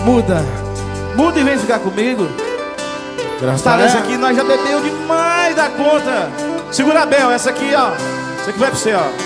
Muda. Muda e vem ficar comigo. Graças Tá, a essa aqui nós já bebeu demais da conta. Segura a Bel, essa aqui, ó. Essa aqui vai pra você, ó.